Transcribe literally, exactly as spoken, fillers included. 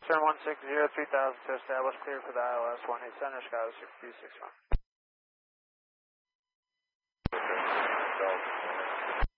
Turn one six zero three thousand to establish clear for the I L S one eight center, Skyler six two six one.